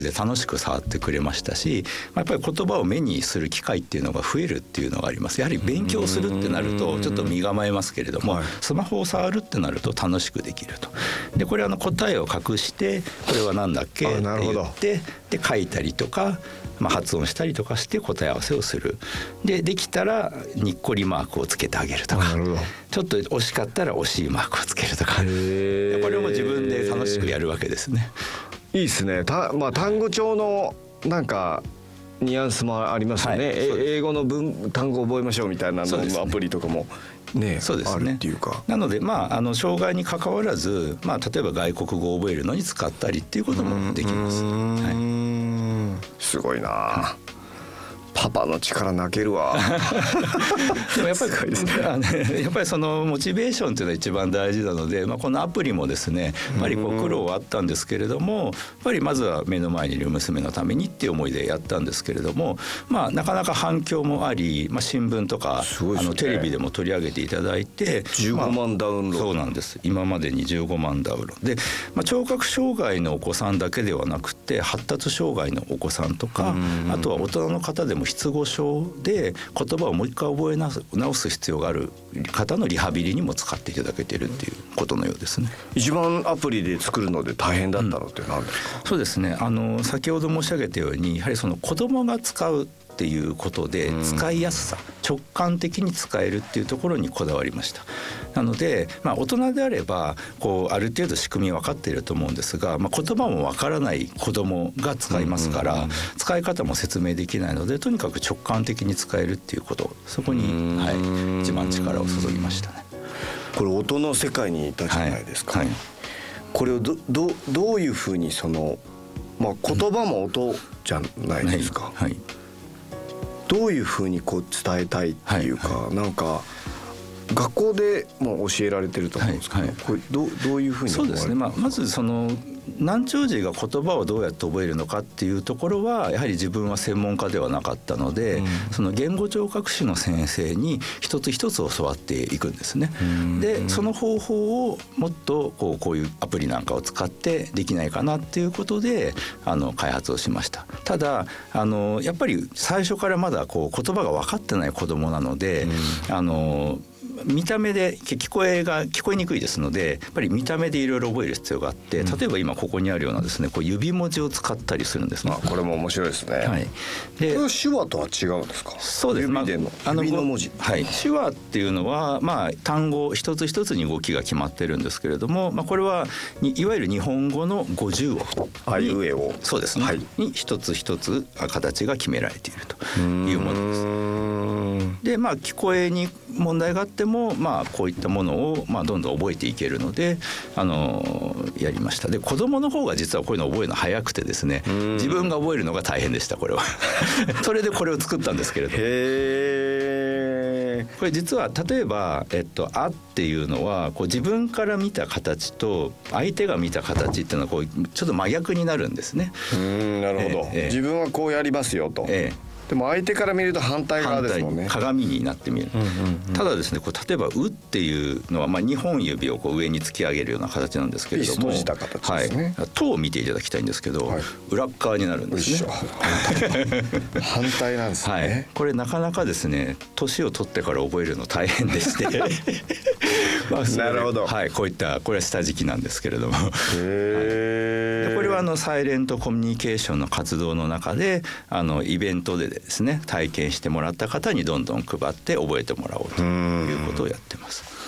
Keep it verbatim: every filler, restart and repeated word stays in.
で楽しく触ってくれましたし、やっぱり言葉を目にする機会っていうのが増えるっていうのがあります。やはり勉強するってなるとちょっと身構えますけれども、スマホを触るってなると楽しくできると。でこれはあの答えを隠してこれは何だっけって言ってで書いたりとか、まあ、発音したりとかして答え合わせをする。でできたらにっこりマークをつけてあげるとか、ちょっと惜しかったら惜しいマークをつけるとか、これも自分で楽しくやるわけですね。 いいですね。た、まあ、単語帳のなんかニュアンスもありますよね、はい、英語の文単語を覚えましょうみたいなののアプリとかもね、そうですね、あるっていうか。 なので、まあ、あの障害に関わらず、まあ、例えば外国語を覚えるのに使ったりっていうこともできます。はい、 すごいな、パパの力泣けるわでもやっぱりやっぱりそのモチベーションっていうのは一番大事なので、まあ、このアプリもですねやっぱりこう苦労はあったんですけれども、やっぱりまずは目の前にいる娘のためにっていう思いでやったんですけれども、まあ、なかなか反響もあり、まあ、新聞とか、ね、あのテレビでも取り上げていただいてじゅうごまんダウンロード、 まあ、そうなんです。今までにじゅうごまんダウンロードで、まあ、聴覚障害のお子さんだけではなくて発達障害のお子さんとか、あとは大人の方でも失語症で言葉をもう一回覚え直す必要がある方のリハビリにも使っていただけているっていうことのようですね。 一番アプリで作るので大変だったのって何ですか？ うん、そうですね、あの先ほど申し上げたようにやはりその子どもが使うっていうことで使いやすさ、直感的に使えるっていうところにこだわりました。なので、まあ、大人であればこうある程度仕組み分かっていると思うんですが、まあ、言葉も分からない子どもが使いますから、うんうんうん、使い方も説明できないのでとにかく直感的に使えるっていうこと、そこに、はい、一番力を注ぎましたね。 これ音の世界にいたじゃないですか、はいはい、これを ど, ど, どういうふうにその、まあ、言葉も音じゃないですか、はいはい、どういうふうにこう伝えたいっていうか、はいはい、なんか学校でも教えられてると思うんですけど、はいはい、これ ど, どういうふうに思われてますか？そうですね、まあ、まずその難聴児が言葉をどうやって覚えるのかっていうところはやはり自分は専門家ではなかったので、うん、その言語聴覚士の先生に一つ一つ教わっていくんですね。でその方法をもっとこう、こういうアプリなんかを使ってできないかなっていうことであの開発をしました。ただあのやっぱり最初からまだこう言葉が分かってない子どもなので、うん、あの見た目で聞こえが聞こえにくいですのでやっぱり見た目でいろいろ覚える必要があって、例えば今ここにあるようなですねこう指文字を使ったりするんですね。 あ、これも面白いですね、はい、でこれは手話とは違うんですか？ そうです、 指での、まあ、指の文字、 はい、手話っていうのは、まあ、単語一つ一つに動きが決まってるんですけれども、まあ、これはいわゆる日本語のごじゅう音あいうえお、 そうですね、はい、に一つ一つ形が決められているというものです。で、まあ、聞こえに問題があっても、まあ、こういったものを、まあ、どんどん覚えていけるので、あのやりました。で子どもの方が実はこういうのを覚えるの早くてですね、自分が覚えるのが大変でしたこれはそれでこれを作ったんですけれども、へー、これ実は例えば、えっと、あっていうのはこう自分から見た形と相手が見た形っていうのはこうちょっと真逆になるんですね。 うーん、なるほど、えーえー、自分はこうやりますよと、えーでも相手から見ると反対側ですもんね。 鏡になってみる、うんうんうん、ただですねこう例えばうっていうのは、まあ、にほん指をこう上に突き上げるような形なんですけれども、 閉じた形ですね、 はい、とを見ていただきたいんですけど、はい、裏側になるんですね。 反対なんですね、はい、 これなかなかですね年を取ってから覚えるの大変でしてまあ、なるほど、はい、こういったこれは下敷きなんですけれども、へー、はい、でこれはあのサイレントコミュニケーションの活動の中であのイベントでですね体験してもらった方にどんどん配って覚えてもらおうということをやってます。